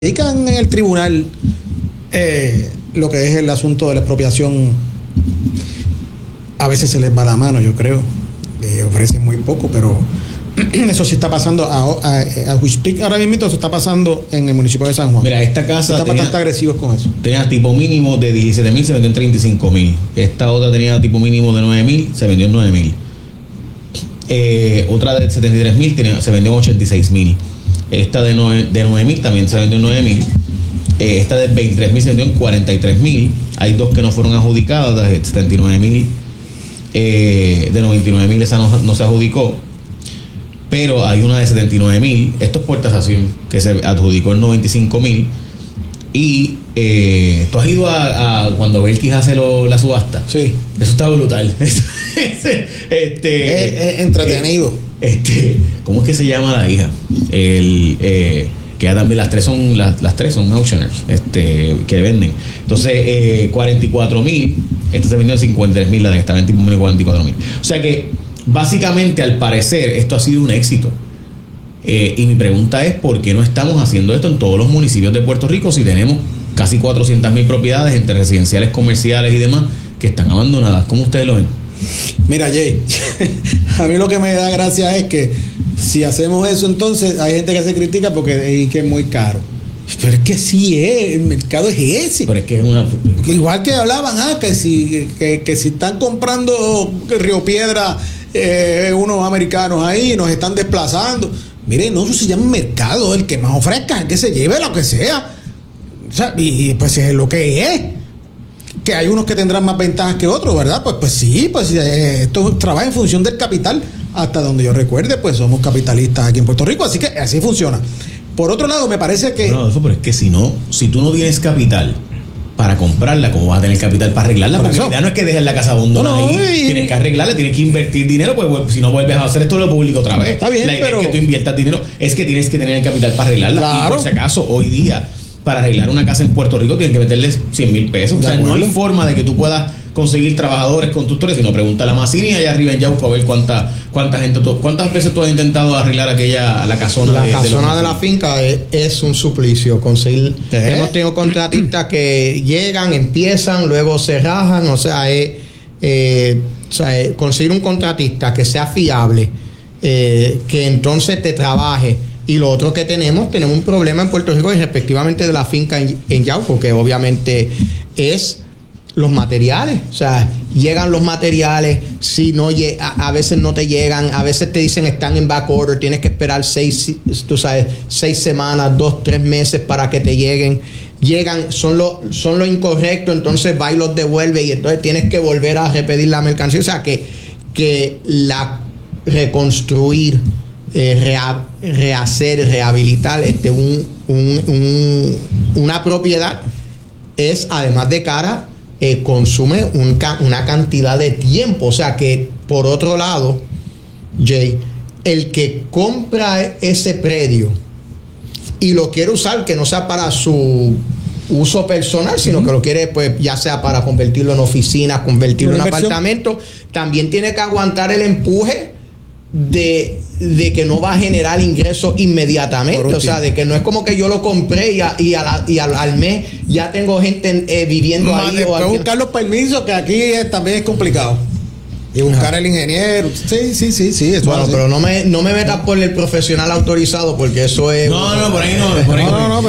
dedican en el tribunal lo que es el asunto de la expropiación, a veces se les va la mano, yo creo. Ofrecen muy poco, pero eso sí está pasando a Huispic ahora mismo, eso está pasando en el municipio de San Juan. Mira, esta casa está bastante agresivos con eso. Tenía tipo mínimo de 17,000, se vendió en 35,000. Esta otra tenía tipo mínimo de 9,000, se vendió en 9,000. Otra de 73,000 se vendió en 86,000. Esta de 9,000 también se vendió en 9,000. Esta de 23,000 se vendió en 43,000. Hay dos que no fueron adjudicadas, de 79,000. De 99,000 esa no se adjudicó. Pero hay una de 79,000. Esto es por tasación, que se adjudicó en 95,000. Y tú has ido a cuando Belkis hace la subasta. Sí. Eso está brutal. Es entretenido. ¿Cómo es que se llama la hija? Que ya también las tres son auctioners, que venden. Entonces, 44,000, esta se vendió en 53,000, la de esta tipo 44,000. O sea que básicamente, al parecer, esto ha sido un éxito. Y mi pregunta es, ¿por qué no estamos haciendo esto en todos los municipios de Puerto Rico si tenemos casi 400,000 propiedades entre residenciales, comerciales y demás que están abandonadas? ¿Cómo ustedes lo ven? Mira, Jay, a mí lo que me da gracia es que si hacemos eso, entonces hay gente que se critica porque es muy caro. Pero es que sí es, el mercado es ese. Pero es que es una... Igual que hablaban, que si están comprando Río Piedra unos americanos ahí, nos están desplazando. Miren, no, eso se llama mercado, el que más ofrezca, el que se lleve lo que sea. O sea, y pues es lo que es. Que hay unos que tendrán más ventajas que otros, ¿verdad? Pues sí, esto trabaja en función del capital. Hasta donde yo recuerde, pues somos capitalistas aquí en Puerto Rico, así que así funciona. Por otro lado, me parece que... No, eso, pero es que si tú no tienes capital para comprarla, ¿cómo vas a tener capital para arreglarla? Porque la idea no es que dejes la casa abandonada ahí. Tienes que arreglarla, tienes que invertir dinero, pues si no vuelves a hacer esto lo público otra vez. Está bien, la idea es que tú inviertas dinero, es que tienes que tener el capital para arreglarla. Claro. Y por si acaso, hoy día, para arreglar una casa en Puerto Rico tienes que meterle 100,000 pesos. O sea, no hay forma de que tú puedas conseguir trabajadores, constructores, sino pregunta a la Massini allá arriba en Yauco a ver cuántas veces tú has intentado arreglar la casona. La casona de la finca es un suplicio conseguir. Hemos tenido contratistas que llegan, empiezan, luego se rajan, conseguir un contratista que sea fiable, que entonces te trabaje. Y lo otro que tenemos un problema en Puerto Rico y respectivamente de la finca en Yauco, que obviamente es los materiales. O sea, llegan los materiales, si no a veces no te llegan, a veces te dicen están en back order, tienes que esperar 6 semanas, 2, 3 meses para que te lleguen. Llegan, son lo incorrecto, entonces va y los devuelve y entonces tienes que volver a repetir la mercancía. O sea, que reconstruir, rehacer, rehabilitar una propiedad es, además de cara, consume una cantidad de tiempo. O sea que, por otro lado, Jay, el que compra ese predio y lo quiere usar, que no sea para su uso personal, sino que lo quiere, pues, ya sea para convertirlo en oficina, convertirlo en apartamento, también tiene que aguantar el empuje de que no va a generar ingresos inmediatamente. O sea, de que no es como que yo lo compré y al mes ya tengo gente viviendo ahí. Después buscar los permisos, que aquí también es complicado. Y buscar el ingeniero. Sí. Eso bueno, pero no me metas por el profesional autorizado, porque eso es... No, por ahí no.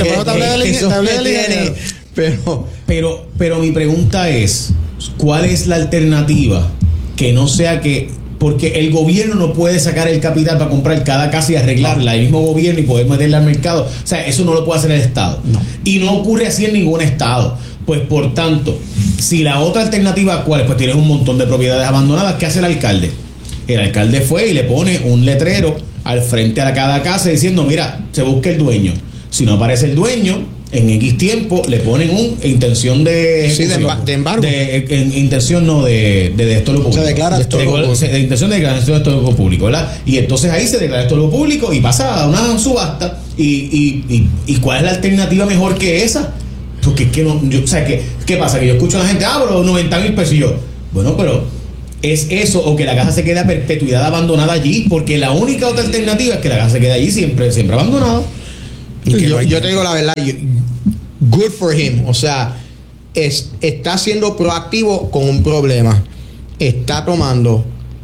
Pero mi pregunta es, ¿cuál es la alternativa que no sea que... Porque el gobierno no puede sacar el capital para comprar cada casa y arreglarla, el mismo gobierno, y poder meterla al mercado? O sea, eso no lo puede hacer el Estado. No. Y no ocurre así en ningún Estado. Pues, por tanto, si la otra alternativa, ¿cuál es? Pues tienes un montón de propiedades abandonadas. ¿Qué hace el alcalde? El alcalde fue y le pone un letrero al frente a cada casa diciendo, mira, se busca el dueño. Si no aparece el dueño, en X tiempo le ponen intención de... Sí, de embargo. Intención no de estorbo público. Se declara de intención de declaración de estorbo público, ¿verdad? Y entonces ahí se declara estorbo público y pasa a una subasta. ¿Y cuál es la alternativa mejor que esa? Porque es que no... ¿Qué pasa? Que yo escucho a la gente, pero 90,000 pesos. Y yo, bueno, pero es eso, o que la casa se quede a perpetuidad abandonada allí, porque la única otra alternativa es que la casa se quede allí siempre abandonada. Yo te digo la verdad, good for him. O sea, está siendo proactivo con un problema. Está tomando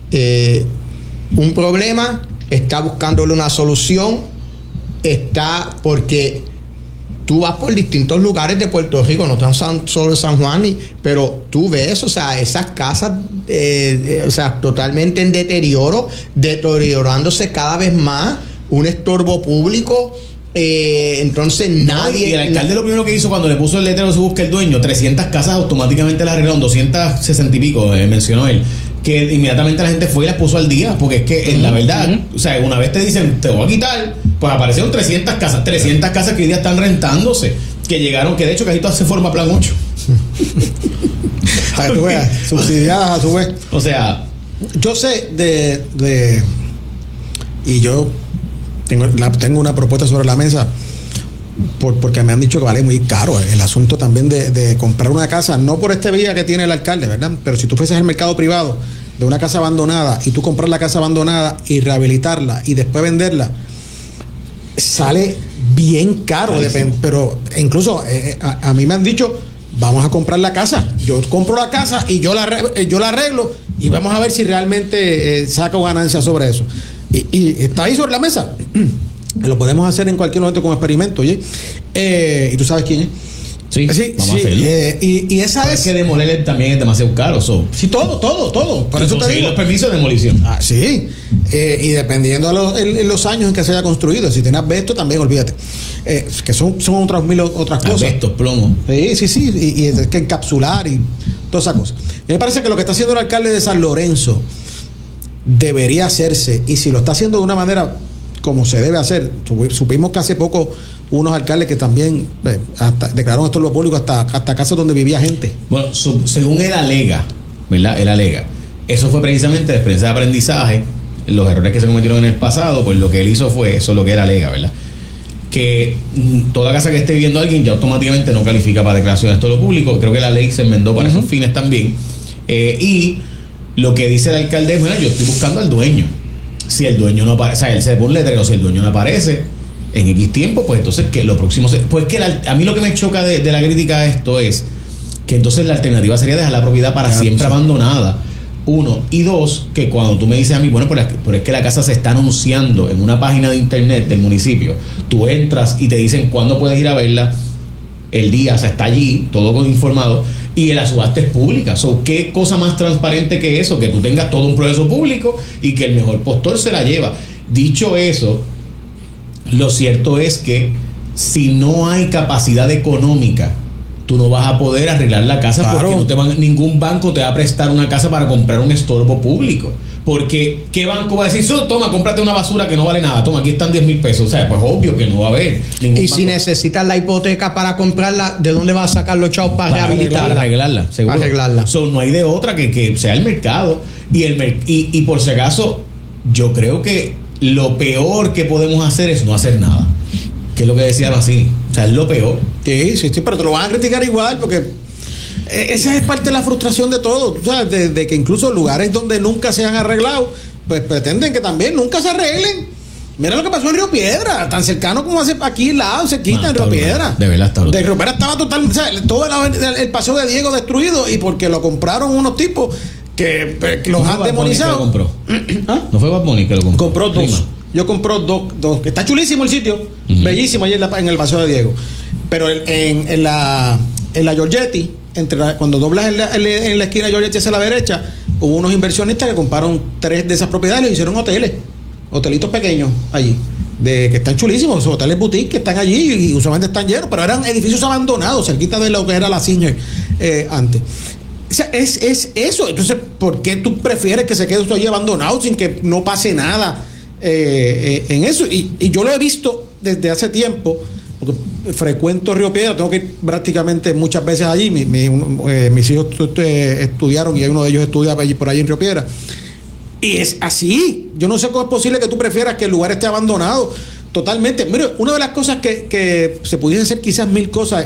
un problema, está buscándole una solución, porque tú vas por distintos lugares de Puerto Rico, no tan solo en San Juan, pero tú ves, o sea, esas casas, o sea, totalmente en deteriorándose cada vez más, un estorbo público. Entonces nadie. Y el alcalde lo primero que hizo cuando le puso el letrero se busca el dueño, 300 casas automáticamente las arreglaron, 260 y pico, mencionó él, que inmediatamente la gente fue y las puso al día, porque es que la verdad, o sea, una vez te dicen te voy a quitar, pues aparecieron 300 casas que hoy día están rentándose, que llegaron, que de hecho casi todas se forma Plan 8. A ver, tú veas, subsidiadas a su vez. O sea, yo sé y yo tengo una propuesta sobre la mesa porque me han dicho que vale muy caro el asunto también de comprar una casa, no por este vía que tiene el alcalde, ¿verdad? Pero si tú fueses al mercado privado de una casa abandonada y tú compras la casa abandonada y rehabilitarla y después venderla, sale bien caro, pero incluso a mí me han dicho, vamos a comprar la casa, yo compro la casa y yo la arreglo y vamos a ver si realmente saco ganancias sobre eso. Y está ahí sobre la mesa. Lo podemos hacer en cualquier momento como experimento, oye. Y tú sabes quién es. Sí, vamos a hacerlo. Y esa es que demoler también es demasiado caro. Sí, todo. Por eso te digo. Los permisos de demolición. Sí. Y dependiendo de los años en que se haya construido. Si tienes asbesto, también olvídate. Que son otras cosas. Asbestos, plomo. Sí. Y es que encapsular y todas esas cosas. Me parece que lo que está haciendo el alcalde de San Lorenzo debería hacerse, y si lo está haciendo de una manera como se debe hacer. Supimos que hace poco unos alcaldes que también hasta declararon estorbo público hasta casas donde vivía gente. Bueno, según él alega, ¿verdad? Él alega, eso fue precisamente la experiencia de aprendizaje, los errores que se cometieron en el pasado, pues lo que él hizo fue eso, lo que él alega, ¿verdad? Que toda casa que esté viviendo alguien ya automáticamente no califica para declaración de estorbo público. Creo que la ley se enmendó para esos fines también. Y lo que dice el alcalde es, bueno, yo estoy buscando al dueño. Si el dueño no aparece, o sea, él se pone un letrero, si el dueño no aparece en X tiempo, pues entonces que lo próximo pues que a mí lo que me choca de la crítica a esto es que entonces la alternativa sería dejar la propiedad para siempre abandonada. Uno, y dos, que cuando tú me dices a mí, bueno, pero es que la casa se está anunciando en una página de internet del municipio, tú entras y te dicen cuándo puedes ir a verla, el día, o sea, está allí, todo informado, y la subasta es pública. ¿Qué cosa más transparente que eso? Que tú tengas todo un proceso público y que el mejor postor se la lleva. Dicho eso, lo cierto es que si no hay capacidad económica, tú no vas a poder arreglar la casa, claro, porque ningún banco te va a prestar una casa para comprar un estorbo público. Porque ¿qué banco va a decir? Toma, cómprate una basura que no vale nada, toma, aquí están 10,000 pesos. O sea, pues obvio que no va a haber ningún y banco. Si necesitas la hipoteca para comprarla, ¿de dónde vas a sacar los chavos para rehabilitarla? Para arreglarla, seguro. Para arreglarla. No hay de otra que sea el mercado. Y por si acaso, yo creo que lo peor que podemos hacer es no hacer nada. Que es lo que decía Mazzini. O sea, es lo peor. Sí, pero te lo van a criticar igual, porque esa es parte de la frustración de todo. O sea, de que incluso lugares donde nunca se han arreglado, pues pretenden que también nunca se arreglen. Mira lo que pasó en Río Piedra, tan cercano como hace aquí al lado, cerquita en Río Piedra. De verdad está brutal. De Río Piedra estaba total, o sea, todo el paseo de Diego destruido, y porque lo compraron unos tipos que los han demonizado. ¿No compró? ¿No fue Bad Bunny que lo compró? Compró dos. Yo compró dos. Está chulísimo el sitio, bellísimo allí en el paseo de Diego. Pero en la Giorgetti, cuando doblas en la esquina de Giorgetti hacia la derecha, hubo unos inversionistas que compraron 3 de esas propiedades y hicieron hotelitos pequeños allí, que están chulísimos, hoteles boutique que están allí y usualmente están llenos, pero eran edificios abandonados, cerquita de lo que era la Singer antes. O sea, es eso. Entonces, ¿por qué tú prefieres que se quede esto allí abandonado sin que no pase nada en eso? Y yo lo he visto desde hace tiempo, porque frecuento Río Piedra, tengo que ir prácticamente muchas veces allí. Mis hijos estudiaron y hay uno de ellos estudia por allí en Río Piedra. Y es así. Yo no sé cómo es posible que tú prefieras que el lugar esté abandonado totalmente. Mire, una de las cosas que se pudiesen hacer quizás 1000 cosas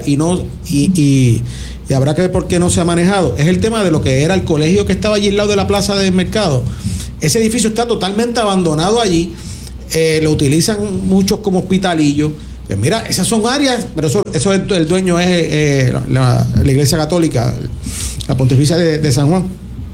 y habrá que ver por qué no se ha manejado, es el tema de lo que era el colegio que estaba allí al lado de la plaza del mercado. Ese edificio está totalmente abandonado allí. Lo utilizan muchos como hospitalillo. Pues mira, esas son áreas, pero eso el dueño es la Iglesia Católica, la Pontificia de San Juan.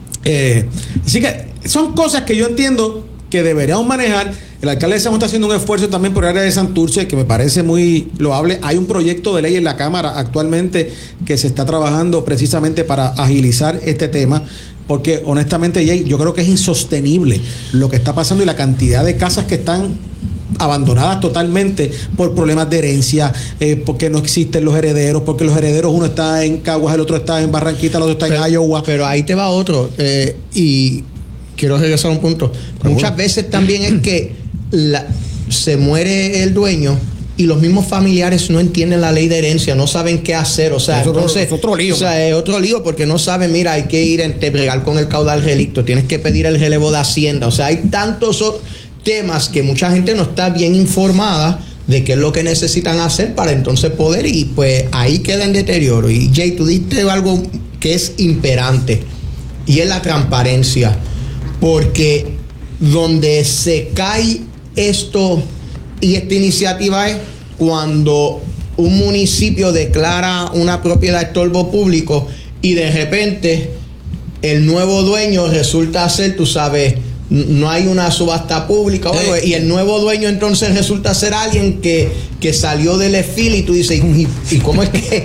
Así que son cosas que yo entiendo que deberíamos manejar. El alcalde de San Juan está haciendo un esfuerzo también por el área de Santurce, que me parece muy loable. Hay un proyecto de ley en la Cámara actualmente que se está trabajando precisamente para agilizar este tema, porque honestamente, Jay, yo creo que es insostenible lo que está pasando y la cantidad de casas que están abandonadas totalmente por problemas de herencia, porque no existen los herederos, porque los herederos, uno está en Caguas, el otro está en Barranquita, el otro está en Iowa. Pero ahí te va otro, y quiero regresar a un punto. Muchas veces también es que se muere el dueño y los mismos familiares no entienden la ley de herencia, no saben qué hacer, o sea, entonces es otro lío. O sea, es otro lío porque no saben, mira, hay que ir a bregar con el caudal relicto, tienes que pedir el relevo de Hacienda, o sea, hay tantos temas que mucha gente no está bien informada de qué es lo que necesitan hacer para entonces poder, y pues ahí queda en deterioro. Y Jay, tú diste algo que es imperante y es la transparencia, porque donde se cae esto y esta iniciativa es cuando un municipio declara una propiedad estorbo público y de repente el nuevo dueño resulta ser, tú sabes, no hay una subasta pública, y el nuevo dueño entonces resulta ser alguien que salió del EFIL, y tú dices, ¿y cómo es que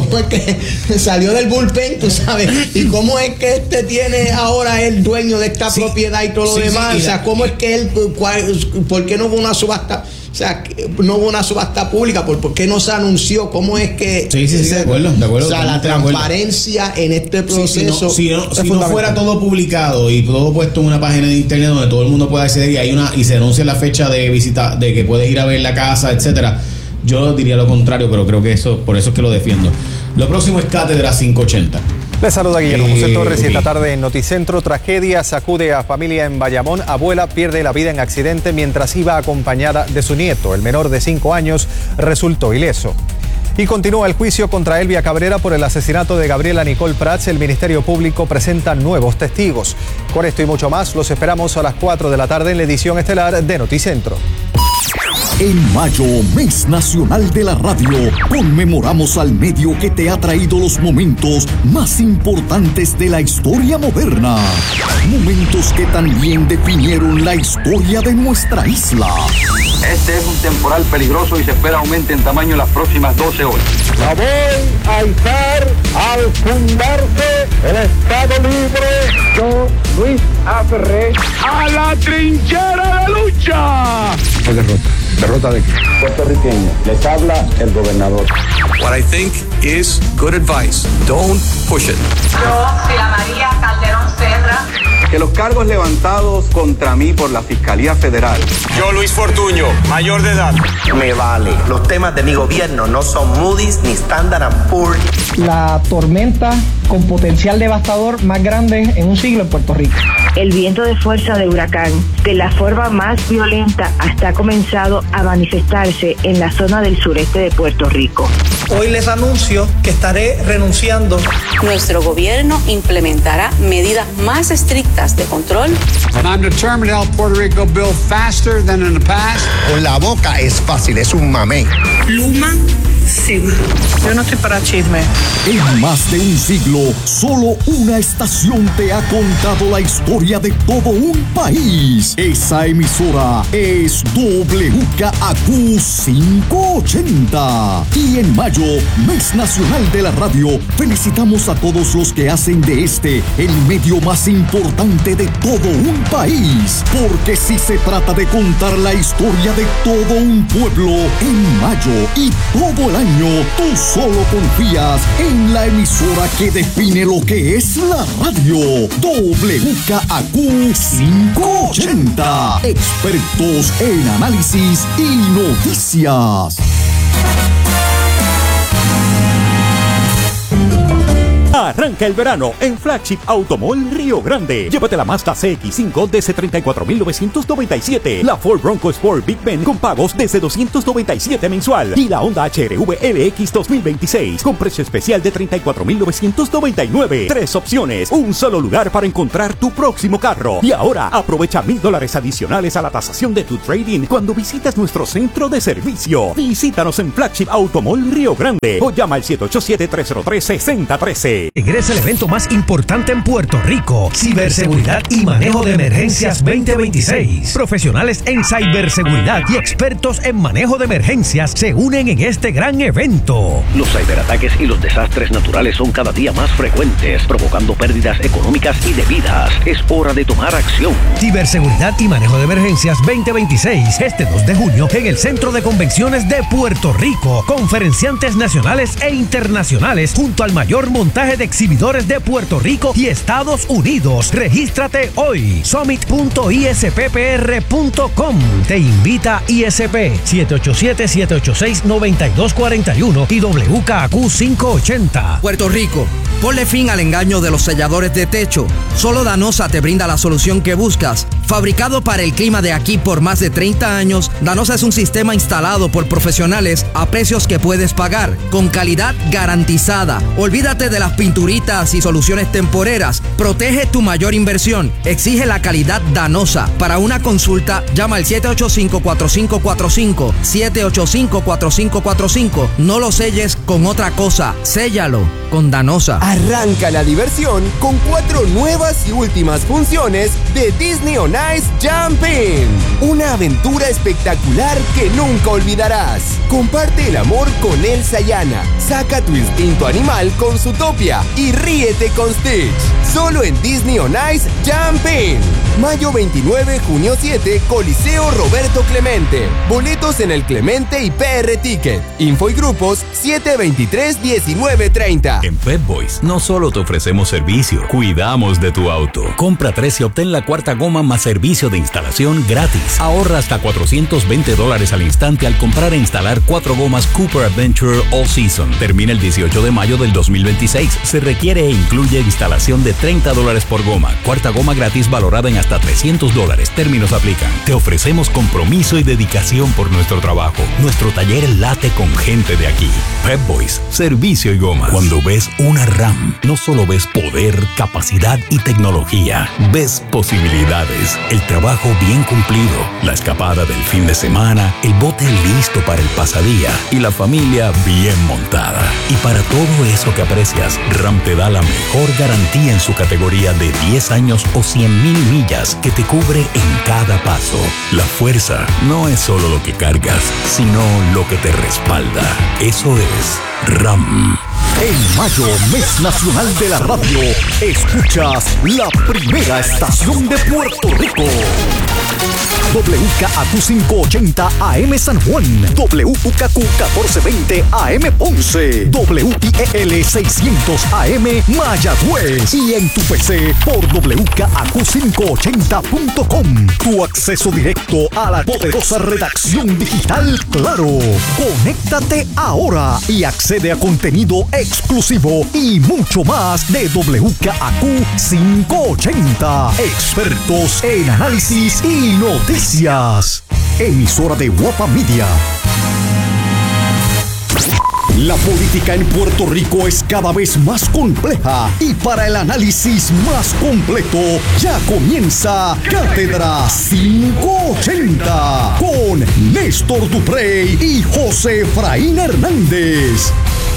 salió del bullpen, tú sabes? ¿Y cómo es que tiene ahora el dueño de esta propiedad y todo lo demás? O sea, ¿cómo es que por qué no hubo una subasta? O sea, no hubo una subasta pública, ¿por qué no se anunció? ¿Cómo es que...? Sí, de acuerdo. O sea, la transparencia en este proceso... Si no fuera todo publicado y todo puesto en una página de internet donde todo el mundo pueda acceder y se anuncia la fecha de visita, de que puedes ir a ver la casa, etcétera, yo diría lo contrario, pero creo que por eso es que lo defiendo. Lo próximo es Cátedra 580. Les saluda Guillermo José Torres y esta tarde en Noticentro, tragedia sacude a familia en Bayamón. Abuela pierde la vida en accidente mientras iba acompañada de su nieto. El menor de 5 años resultó ileso. Y continúa el juicio contra Elvia Cabrera por el asesinato de Gabriela Nicole Prats. El Ministerio Público presenta nuevos testigos. Con esto y mucho más, los esperamos a las 4 de la tarde en la edición estelar de Noticentro. En mayo, Mes Nacional de la Radio, conmemoramos al medio que te ha traído los momentos más importantes de la historia moderna. Momentos que también definieron la historia de nuestra isla. Este es un temporal peligroso y se espera aumente en tamaño en las próximas 12 horas. La voy a izar al fundarse el Estado Libre. Yo, Luis A. Ferré, a la trinchera de lucha. ¿Derrota de qué? Puertorriqueño. Les habla el gobernador. What I think is good advice. Don't push it. Yo, Sila María Calderón Serra. Que los cargos levantados contra mí por la Fiscalía Federal. Yo, Luis Fortuño, mayor de edad. Me vale. Los temas de mi gobierno no son Moody's ni Standard & Poor's. La tormenta con potencial devastador más grande en un siglo en Puerto Rico. El viento de fuerza de huracán, de la forma más violenta, hasta ha comenzado a manifestarse en la zona del sureste de Puerto Rico. Hoy les anuncio que estaré renunciando. Nuestro gobierno implementará medidas más estrictas de control. And I'm determined to help Puerto Rico build faster than in the past. Con la boca es fácil, es un mamey. Luma Sim. Yo no estoy para chisme. En más de un siglo, solo una estación te ha contado la historia de todo un país. Esa emisora es WKAQ 580. Y en mayo, Mes Nacional de la Radio, felicitamos a todos los que hacen de este el medio más importante de todo un país. Porque si se trata de contar la historia de todo un pueblo, en mayo y todo el año, tú solo confías en la emisora que define lo que es la radio. WKAQ 580. Expertos en análisis y noticias. Arranca el verano en Flagship Automall Río Grande. Llévate la Mazda CX-5 desde $34,997. La Ford Bronco Sport Big Ben con pagos desde $297 mensual. Y la Honda HR-V LX 2026 con precio especial de $34,999. 3 opciones, un solo lugar para encontrar tu próximo carro. Y ahora aprovecha $1,000 adicionales a la tasación de tu trading cuando visitas nuestro centro de servicio. Visítanos en Flagship Automall Río Grande o llama al 787-303-6013. Regresa el evento más importante en Puerto Rico, Ciberseguridad y Manejo de Emergencias 2026. Profesionales en ciberseguridad y expertos en manejo de emergencias se unen en este gran evento. Los ciberataques y los desastres naturales son cada día más frecuentes, provocando pérdidas económicas y de vidas. Es hora de tomar acción. Ciberseguridad y Manejo de Emergencias 2026, este 2 de junio en el Centro de Convenciones de Puerto Rico. Conferenciantes nacionales e internacionales junto al mayor montaje de exhibidores de Puerto Rico y Estados Unidos. Regístrate hoy. Summit.isppr.com. Te invita ISP 787-786-9241 y WKAQ 580. Puerto Rico, ponle fin al engaño de los selladores de techo. Solo Danosa te brinda la solución que buscas. Fabricado para el clima de aquí por más de 30 años, Danosa es un sistema instalado por profesionales a precios que puedes pagar, con calidad garantizada. Olvídate de las pinturitas y soluciones temporeras. Protege tu mayor inversión. Exige la calidad Danosa. Para una consulta, llama al 785-4545. 785-4545. No lo selles con otra cosa. Séllalo con Danosa. Arranca la diversión con 4 nuevas y últimas funciones de Disney on Ice Jumping. Una aventura espectacular que nunca olvidarás. Comparte el amor con Elsa y Anna. Saca tu instinto animal con Zootopia y ríete con Stitch. Solo en Disney on Ice Jumping. Mayo 29, junio 7, Coliseo Roberto Clemente. Boletos en el Clemente y PR Ticket. Info y grupos 723-1930. En Pep Boys no solo te ofrecemos servicio, cuidamos de tu auto. Compra 3 y obtén la 4ª goma más servicio de instalación gratis. Ahorra hasta $420 al instante al comprar e instalar 4 gomas Cooper Adventure All Season. Termina el 18 de mayo del 2026. Se requiere e incluye instalación de $30 por goma. 4ª goma gratis valorada en hasta $300. Términos aplican. Te ofrecemos compromiso y dedicación por nuestro trabajo. Nuestro taller late con gente de aquí. Pep Boys, servicio y gomas. Cuando ves una RAM, no solo ves poder, capacidad y tecnología, ves posibilidades, el trabajo bien cumplido, la escapada del fin de semana, el bote listo para el pasadía y la familia bien montada. Y para todo eso que aprecias, RAM te da la mejor garantía en su categoría de 10 años o 100,000 millas que te cubre en cada paso. La fuerza no es solo lo que cargas, sino lo que te respalda. Eso es RAM. En mayo, mes nacional de la radio, escuchas la primera estación de Puerto Rico. WKAQ 580 AM San Juan, WKQ 1420 AM Ponce, WIEL 600 AM Mayagüez y en tu PC por WKAQ580.com. Tu acceso directo a la poderosa redacción digital Claro. Conéctate ahora y accede a contenido exclusivo y mucho más de WKAQ 580. Expertos en análisis y noticias. Emisora de Guapa Media. La política en Puerto Rico es cada vez más compleja y para el análisis más completo ya comienza Cátedra 580 con Néstor Duprey y José Efraín Hernández.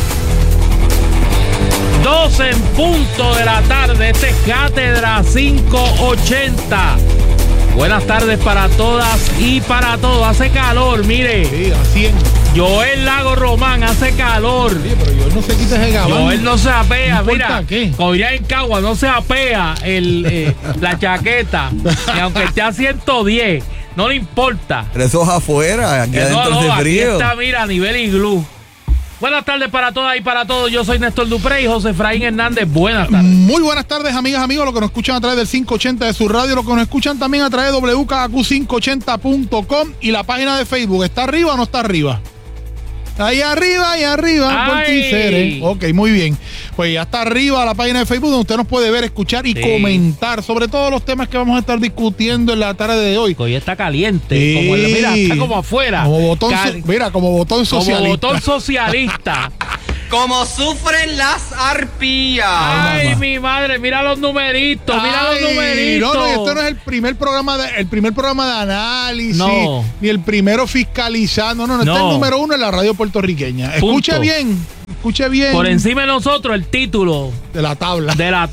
12 en punto de la tarde, este es Cátedra 580. Buenas tardes para todas y para todos. Hace calor, mire. Sí, así es. Joel Lago Román, hace calor. Sí, pero Joel no se quita ese gabán. Joel no se apea, ¿No mira. ¿qué? Como diría en Cagua, no se apea la chaqueta. Y aunque esté a 110, no le importa. Pero eso es afuera, aquí adentro hace frío. Aquí está, mira, a nivel iglú. Buenas tardes para todas y para todos. Yo soy Néstor Duprey y José Efraín Hernández. Buenas tardes. Muy buenas tardes, amigas, amigos. Los que nos escuchan a través del 580 de su radio, los que nos escuchan también a través de WKAQ580.com y la página de Facebook. ¿Está arriba o no está arriba? Ahí arriba, por Twitter. Ok, muy bien. pues ya está arriba la página de Facebook donde usted nos puede ver, escuchar y comentar sobre todos los temas que vamos a estar discutiendo en la tarde de hoy. Hoy está caliente, mira, está como afuera. Como botón, como botón socialista. Como botón socialista. Como sufren las arpías. Ay, mi madre, mira los numeritos, mira los numeritos. No, esto no es el primer programa de análisis, ni el primero fiscalizando. No, este es el número 1 en la radio puertorriqueña. Escuche bien. Por encima de nosotros el título de la tabla.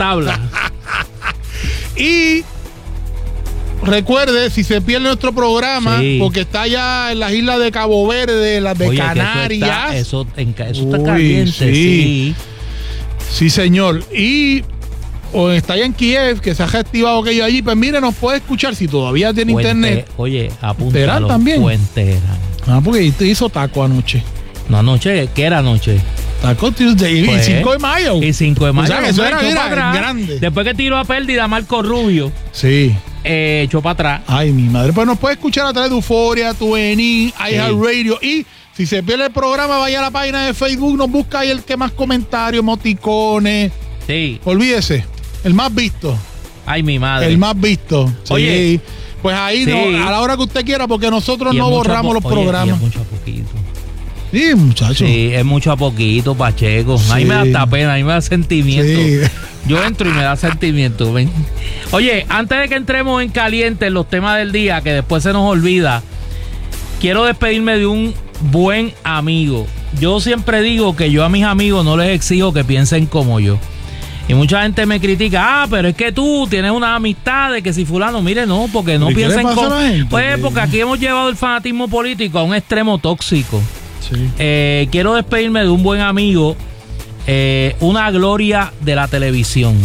Y recuerde, si se pierde nuestro programa, porque está ya en las islas de Cabo Verde, las de Canarias. Eso está caliente, Sí, señor. Y o está allá en Kiev, que se ha reactivado aquello allí, pues mire, nos puede escuchar si todavía tiene internet. Oye, apúntalo. Terán también. Porque te hizo taco anoche. No, anoche, ¿qué era anoche? Taco Tuesday, y 5 de mayo. Y 5 de mayo. O sea, que eso era grande. Después que tiró a pérdida Marco Rubio. Sí. Echó para atrás. Ay, mi madre. Pues nos puede escuchar a través de Euforia, TuneIn, iHeartRadio. Y si se pierde el programa, vaya a la página de Facebook, nos busca ahí el que más comentarios, emoticones. Sí. Olvídese, el más visto. Ay, mi madre. El más visto. Oye. Pues ahí a la hora que usted quiera, porque nosotros no borramos los programas. Y es mucho a poquito. Sí, muchacho. Sí, es mucho a poquito, Pacheco. Sí. Ahí me da hasta pena, ahí me da sentimiento. Sí. Yo entro y me da sentimiento. ¿Ven? Oye, antes de que entremos en caliente en los temas del día, que después se nos olvida, quiero despedirme de un buen amigo. Yo siempre digo que yo a mis amigos no les exijo que piensen como yo. Y mucha gente me critica, pero es que tú tienes una amistad de que si fulano, mire, no, porque no piensen como... Pues porque aquí hemos llevado el fanatismo político a un extremo tóxico. Sí. Quiero despedirme de un buen amigo, una gloria de la televisión,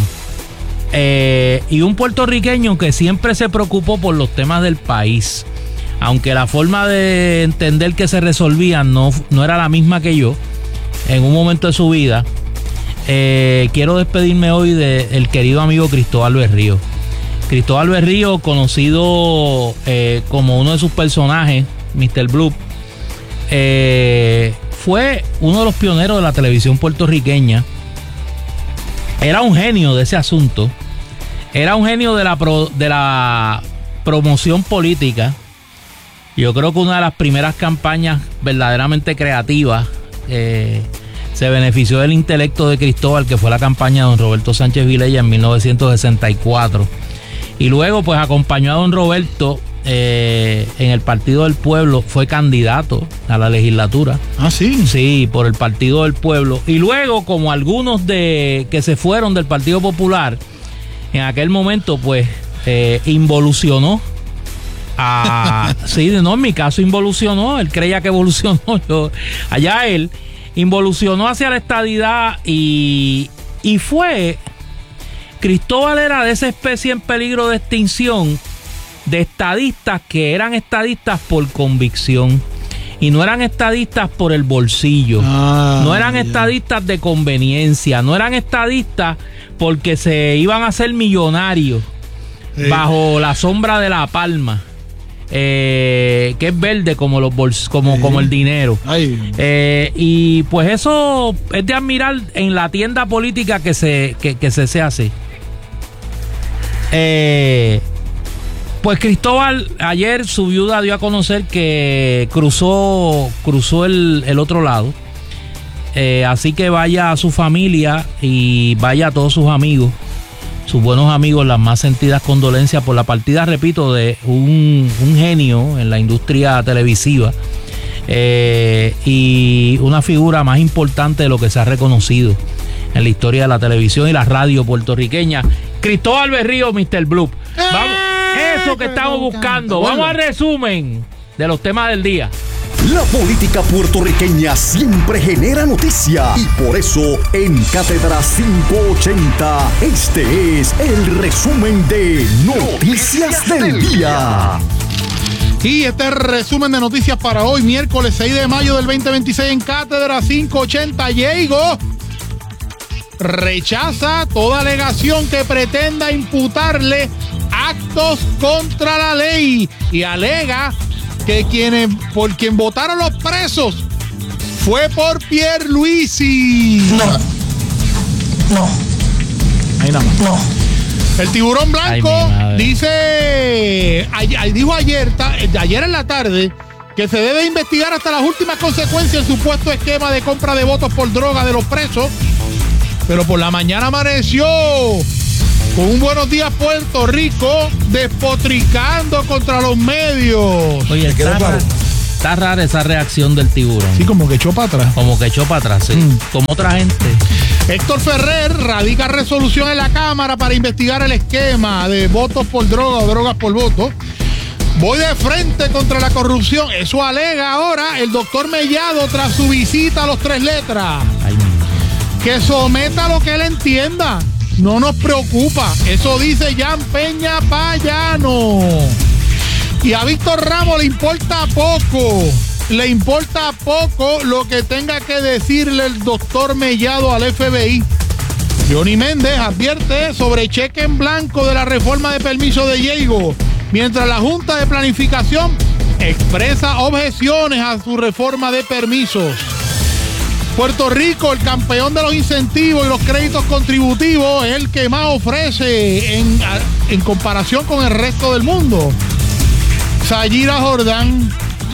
y un puertorriqueño que siempre se preocupó por los temas del país, aunque la forma de entender que se resolvían no era la misma que yo en un momento de su vida. Quiero despedirme hoy del querido amigo Cristóbal Berrío. Cristóbal Berrío, conocido como uno de sus personajes, Mr. Blue, fue uno de los pioneros de la televisión puertorriqueña. Era un genio de ese asunto. Era un genio de la promoción política. Yo creo que una de las primeras campañas verdaderamente creativas se benefició del intelecto de Cristóbal, que fue la campaña de don Roberto Sánchez Vilella en 1964. Y luego pues acompañó a don Roberto en el Partido del Pueblo, fue candidato a la legislatura. Ah, sí. Sí, por el Partido del Pueblo. Y luego, como algunos que se fueron del Partido Popular, en aquel momento, pues, involucionó. Sí, no, en mi caso involucionó. Él creía que evolucionó. Allá él involucionó hacia la estadidad y fue. Cristóbal era de esa especie en peligro de extinción de estadistas que eran estadistas por convicción y no eran estadistas por el bolsillo, no eran estadistas de conveniencia, no eran estadistas porque se iban a hacer millonarios bajo la sombra de la palma, que es verde como los como el dinero. Y pues eso es de admirar en la tienda política que se hace. Pues Cristóbal, ayer su viuda dio a conocer que cruzó el otro lado. Así que vaya a su familia y vaya a todos sus amigos, sus buenos amigos, las más sentidas condolencias por la partida, repito, de un genio en la industria televisiva, y una figura más importante de lo que se ha reconocido en la historia de la televisión y la radio puertorriqueña. Cristóbal Berrío, Mr. Blue. Vamos, eso que estamos buscando. Vamos al resumen de los temas del día. La política puertorriqueña siempre genera noticia y por eso en Cátedra 580 este es el resumen de Noticias del Día. Y este es el resumen de noticias para hoy, miércoles 6 de mayo del 2026 en Cátedra 580. Diego rechaza toda alegación que pretenda imputarle actos contra la ley y alega que por quien votaron los presos fue por Pierluisi. No. Ahí nada más. No. El tiburón blanco dice, dijo ayer en la tarde, que se debe investigar hasta las últimas consecuencias el supuesto esquema de compra de votos por droga de los presos. Pero por la mañana amaneció con un Buenos Días Puerto Rico despotricando contra los medios. Oye, está rara esa reacción del tiburón. Sí, como que echó para atrás. Como que echó para atrás, sí. Como otra gente. Héctor Ferrer radica resolución en la Cámara para investigar el esquema de votos por droga o drogas por voto. Voy de frente contra la corrupción. Eso alega ahora el doctor Mellado tras su visita a los Tres Letras. Que someta lo que él entienda. No nos preocupa. Eso dice Jan Peña Payano. Y a Víctor Ramos le importa poco. Le importa poco lo que tenga que decirle el doctor Mellado al FBI. Johnny Méndez advierte sobre cheque en blanco de la reforma de permiso de Diego, mientras la Junta de Planificación expresa objeciones a su reforma de permisos. Puerto Rico, el campeón de los incentivos y los créditos contributivos, es el que más ofrece en comparación con el resto del mundo. Sayira Jordán.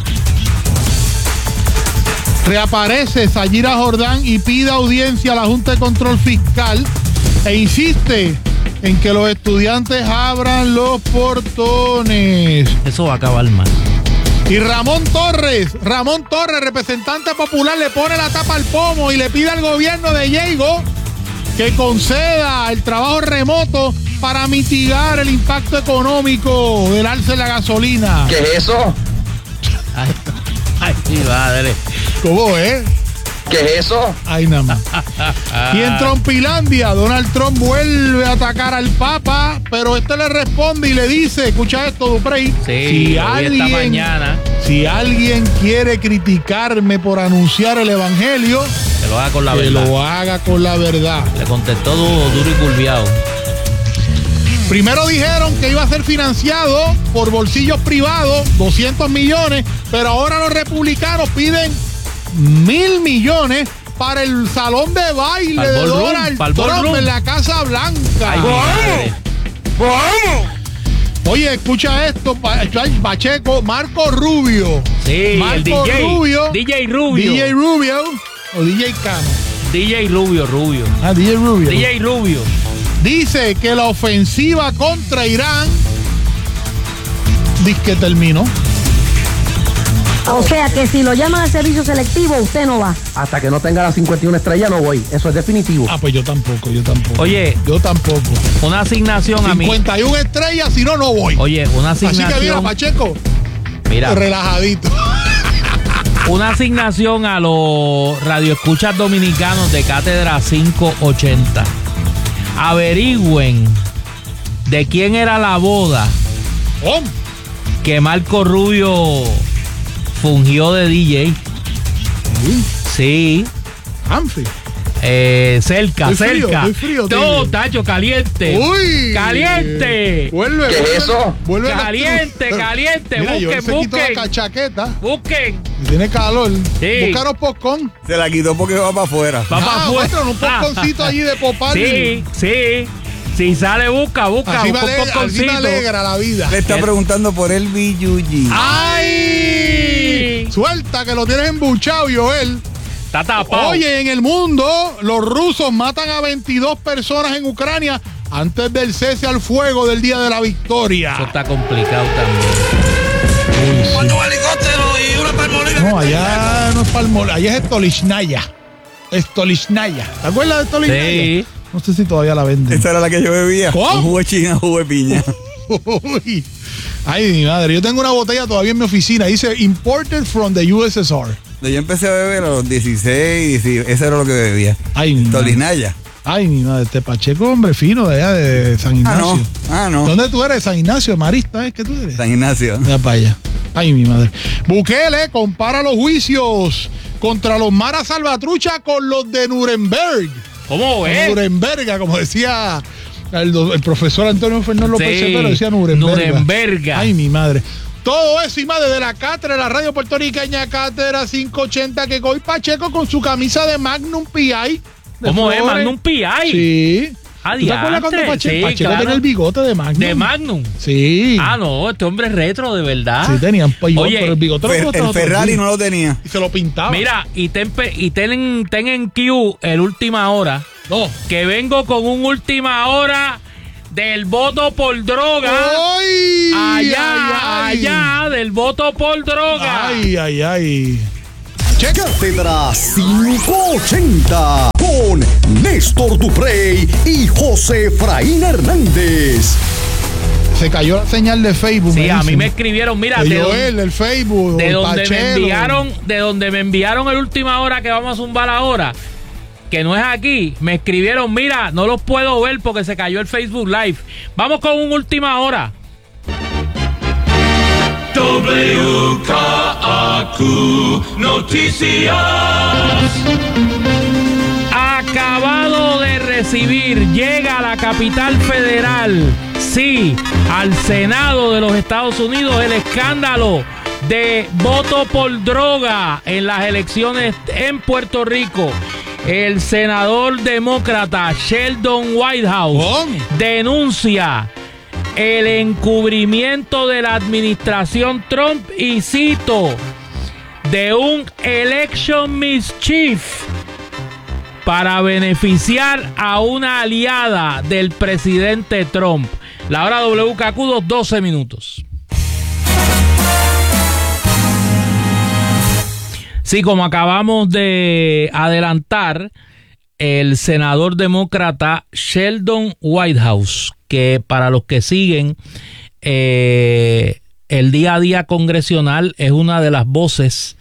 Reaparece Sayira Jordán y pide audiencia a la Junta de Control Fiscal e insiste en que los estudiantes abran los portones. Eso va a acabar mal. Y Ramón Torres, representante popular, le pone la tapa al pomo y le pide al gobierno de Diego que conceda el trabajo remoto para mitigar el impacto económico del alza de la gasolina. ¿Qué es eso? Ay, mi madre. ¿Cómo es? ¿Qué es eso? Ay, nada más. Y en Trumpilandia, Donald Trump vuelve a atacar al Papa, pero este le responde y le dice, escucha esto, Duprey. Sí, esta mañana. Si alguien quiere criticarme por anunciar el evangelio, que lo haga con la verdad. Que lo haga con la verdad. Le contestó duro y curviado. Primero dijeron que iba a ser financiado por bolsillos privados, 200 millones, pero ahora los republicanos piden 1,000 millones para el salón de baile de Donald Trump en la Casa Blanca. ¡Vamos! Oye, escucha esto, Pacheco, Marco Rubio. Sí, Marco el DJ Rubio. DJ Rubio. DJ Rubio o DJ Cano. DJ Rubio. DJ Rubio. DJ Rubio. Dice que la ofensiva contra Irán dice que terminó. O sea que si lo llaman al servicio selectivo, usted no va. Hasta que no tenga las 51 estrellas no voy. Eso es definitivo. Ah, pues yo tampoco. Oye. Yo tampoco. Una asignación a mí. 51 estrellas, si no, no voy. Oye, una asignación. Así que mira, Pacheco. Mira. Relajadito. Una asignación a los radioescuchas dominicanos de Cátedra 580. Averigüen de quién era la boda que Marco Rubio fungió de DJ. Sí. Anfi. Cerca. Estoy frío. Todo, tacho, caliente. Uy. Caliente. Vuelve. ¿Qué es eso? Caliente. Mira, busquen. La chaqueta. Busquen. Tiene calor. Sí. Buscaron popcorn. Se la quitó porque va para afuera. Va para afuera. Un popcorncito allí de popar. Sí. Si sale, busca. Así me alegra la vida. Le está preguntando por el BUG. ¡Ay! Suelta que lo tienes embuchado, Joel. Está tapado. Oye, en el mundo, los rusos matan a 22 personas en Ucrania antes del cese al fuego del Día de la Victoria. Eso está complicado también. ¿Cuántos helicópteros y una palmolina? No, allá no es palmolina, allá es Stolichnaya. ¿Te acuerdas de Stolichnaya? Sí. No sé si todavía la venden. Esta era la que yo bebía. ¿Cómo? Un jugo de china, jugo de piña. Uy. Ay, mi madre, yo tengo una botella todavía en mi oficina. Dice Imported from the USSR. Yo empecé a beber a los 16, eso era lo que bebía. Ay, mi Tolinaya. Ay, mi madre, este Pacheco, hombre fino de allá de San Ignacio. No. ¿Dónde tú eres? San Ignacio, Marista, ¿es que tú eres? San Ignacio. Ya para allá. Ay, mi madre. Bukele compara los juicios contra los Mara Salvatrucha con los de Nuremberg. ¿Cómo es? Nuremberg, como decía el profesor Antonio Fernández López Cepero, decía Nuremberg. Ay, mi madre. Todo eso y más desde la cátedra de la radio puertorriqueña, Cátedra 580, que hoy Pacheco con su camisa de Magnum PI, ¿Cómo es? Magnum P.I. Sí. ¿Tú te acuerdas cuando Pacheco tenía el bigote de Magnum? ¿De Magnum? Sí. No, este hombre es retro, de verdad. Sí, tenían bigote. Oye, pero el bigote el Ferrari no lo tenía. Y se lo pintaba. Mira, y ten en Q el última hora. No. Que vengo con un última hora del voto por droga. ¡Ay! Allá, del voto por droga. ¡Ay! Cátedra 580 con Néstor Duprey y José Efraín Hernández. Se cayó la señal de Facebook. Sí, a mí me escribieron, mira, el Facebook, de donde me enviaron el última hora que vamos a zumbar ahora, que no es aquí, me escribieron, mira, no los puedo ver porque se cayó el Facebook Live. Vamos con un última hora. WKAQ Noticias. Acabado de recibir, llega a la capital federal, sí, al Senado de los Estados Unidos, el escándalo de voto por droga en las elecciones en Puerto Rico. El senador demócrata Sheldon Whitehouse denuncia el encubrimiento de la administración Trump y cito, de un election mischief para beneficiar a una aliada del presidente Trump. La hora WKQ, 12 minutos. Sí, como acabamos de adelantar, el senador demócrata Sheldon Whitehouse, que para los que siguen el día a día congresional es una de las voces